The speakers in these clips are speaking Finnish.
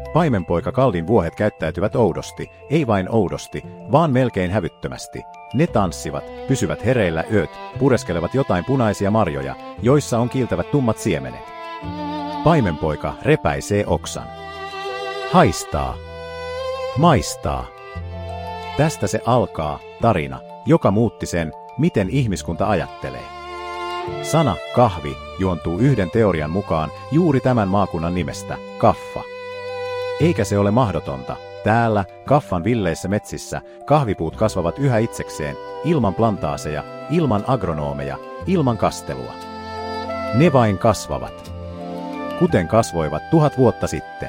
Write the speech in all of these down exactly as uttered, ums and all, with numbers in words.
Paimenpoika Kaldin vuohet käyttäytyvät oudosti, ei vain oudosti, vaan melkein hävyttömästi. Ne tanssivat, pysyvät hereillä yöt, pureskelevat jotain punaisia marjoja, joissa on kiiltävät tummat siemenet. Paimenpoika repäisee oksan. Haistaa. Maistaa. Tästä se alkaa, tarina, joka muutti sen, miten ihmiskunta ajattelee. Sana kahvi juontuu yhden teorian mukaan juuri tämän maakunnan nimestä, Kaffa. Eikä se ole mahdotonta. Täällä, Kaffan villeissä metsissä, kahvipuut kasvavat yhä itsekseen, ilman plantaaseja, ilman agronoomeja, ilman kastelua. Ne vain kasvavat. Kuten kasvoivat tuhat vuotta sitten.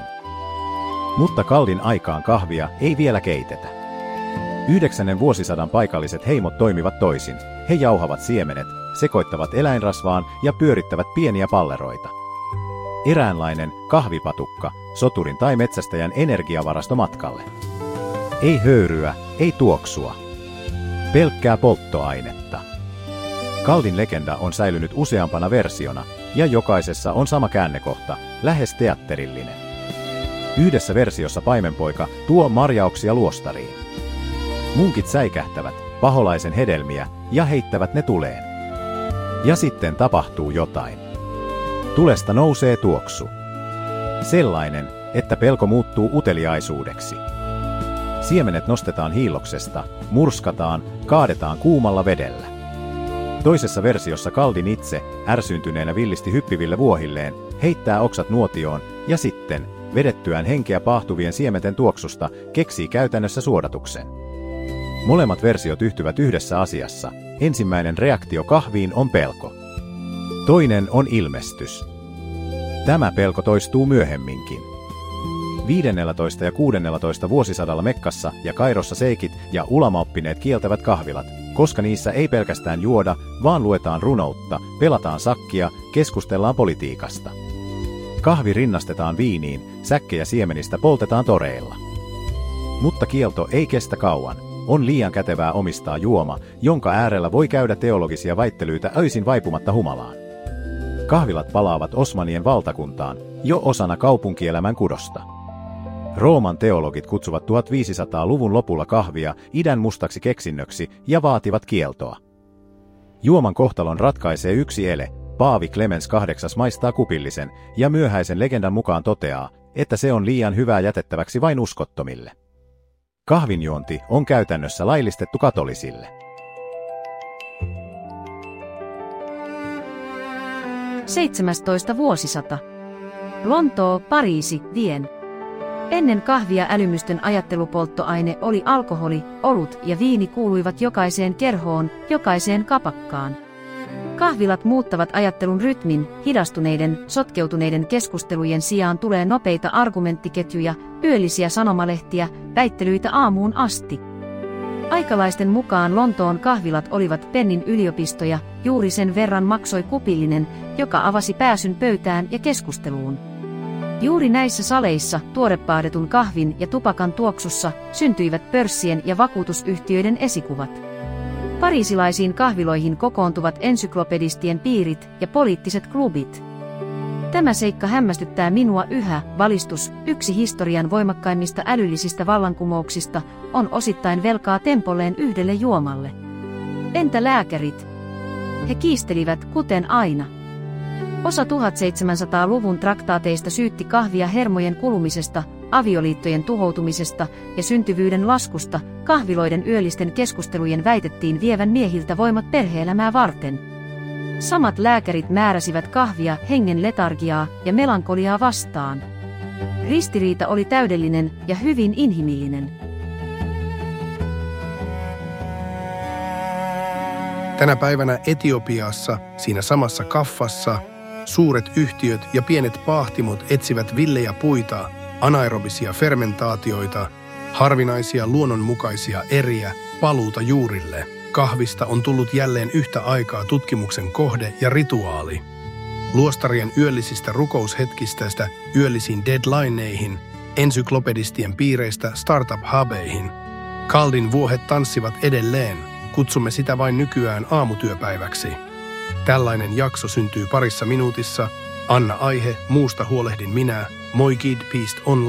Mutta Kaldin aikaan kahvia ei vielä keitetä. Yhdeksännen vuosisadan paikalliset heimot toimivat toisin. He jauhavat siemenet, sekoittavat eläinrasvaan ja pyörittävät pieniä palleroita. Eräänlainen kahvipatukka, soturin tai metsästäjän energiavarasto matkalle. Ei höyryä, ei tuoksua. Pelkkää polttoainetta. Kaldin legenda on säilynyt useampana versiona, ja jokaisessa on sama käännekohta, lähes teatterillinen. Yhdessä versiossa paimenpoika tuo marjauksia luostariin. Munkit säikähtävät, paholaisen hedelmiä, ja heittävät ne tuleen. Ja sitten tapahtuu jotain. Tulesta nousee tuoksu. Sellainen, että pelko muuttuu uteliaisuudeksi. Siemenet nostetaan hiilloksesta, murskataan, kaadetaan kuumalla vedellä. Toisessa versiossa Kaldin itse, ärsyyntyneenä villisti hyppiville vuohilleen, heittää oksat nuotioon ja sitten, vedettyään henkeä paahtuvien siementen tuoksusta, keksii käytännössä suodatuksen. Molemmat versiot yhtyvät yhdessä asiassa. Ensimmäinen reaktio kahviin on pelko. Toinen on ilmestys. Tämä pelko toistuu myöhemminkin. viidennellätoista ja kuudennellatoista vuosisadalla Mekkassa ja Kairossa seikit ja ulamaoppineet kieltävät kahvilat, koska niissä ei pelkästään juoda, vaan luetaan runoutta, pelataan sakkia, keskustellaan politiikasta. Kahvi rinnastetaan viiniin, säkkejä siemenistä poltetaan toreilla. Mutta kielto ei kestä kauan. On liian kätevää omistaa juoma, jonka äärellä voi käydä teologisia väittelyitä öisin vaipumatta humalaan. Kahvilat palaavat Osmanien valtakuntaan, jo osana kaupunkielämän kudosta. Rooman teologit kutsuvat viisitoistasadan-luvun lopulla kahvia idän mustaksi keksinnöksi ja vaativat kieltoa. Juoman kohtalon ratkaisee yksi ele, paavi Clemens kahdeksas maistaa kupillisen ja myöhäisen legendan mukaan toteaa, että se on liian hyvää jätettäväksi vain uskottomille. Kahvinjuonti on käytännössä laillistettu katolisille. seitsemästoista vuosisata. Lontoo, Pariisi, Vien. Ennen kahvia älymystön ajattelupolttoaine oli alkoholi, olut ja viini kuuluivat jokaiseen kerhoon, jokaiseen kapakkaan. Kahvilat muuttavat ajattelun rytmin, hidastuneiden, sotkeutuneiden keskustelujen sijaan tulee nopeita argumenttiketjuja, yöllisiä sanomalehtiä, väittelyitä aamuun asti. Aikalaisten mukaan Lontoon kahvilat olivat pennin yliopistoja, juuri sen verran maksoi kupillinen, joka avasi pääsyn pöytään ja keskusteluun. Juuri näissä saleissa, tuorepaadetun kahvin ja tupakan tuoksussa, syntyivät pörssien ja vakuutusyhtiöiden esikuvat. Pariisilaisiin kahviloihin kokoontuvat ensyklopedistien piirit ja poliittiset klubit. Tämä seikka hämmästyttää minua yhä, valistus, yksi historian voimakkaimmista älyllisistä vallankumouksista, on osittain velkaa tempolleen yhdelle juomalle. Entä lääkärit? He kiistelivät, kuten aina. Osa tuhatseitsemänsataaluvun traktaateista syytti kahvia hermojen kulumisesta, avioliittojen tuhoutumisesta ja syntyvyyden laskusta. Kahviloiden yöllisten keskustelujen väitettiin vievän miehiltä voimat perhe-elämää varten. Samat lääkärit määräsivät kahvia hengen letargiaa ja melankoliaa vastaan. Ristiriita oli täydellinen ja hyvin inhimillinen. Tänä päivänä Etiopiassa, siinä samassa kaffassa, suuret yhtiöt ja pienet paahtimot etsivät villejä puita, anaerobisia fermentaatioita, harvinaisia luonnonmukaisia eriä, paluuta juurille. Kahvista on tullut jälleen yhtä aikaa tutkimuksen kohde ja rituaali. Luostarien yöllisistä rukoushetkistä yöllisiin deadlineihin, ensyklopedistien piireistä startup-hubeihin. Kaldin vuohet tanssivat edelleen, kutsumme sitä vain nykyään aamutyöpäiväksi. Tällainen jakso syntyy parissa minuutissa. Anna aihe, muusta huolehdin minä. Moi Kid Peace on